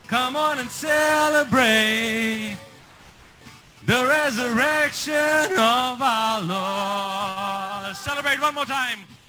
Come on and celebrate the resurrection of our Lord. Celebrate one more time.